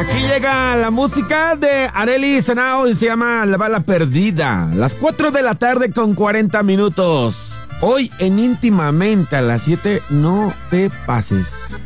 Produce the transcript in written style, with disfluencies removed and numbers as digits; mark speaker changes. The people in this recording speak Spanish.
Speaker 1: Aquí llega la música de Arely Senao y se llama La Bala Perdida. Las 4 de la tarde con 40 minutos. Hoy en Íntimamente a las 7, no te pases.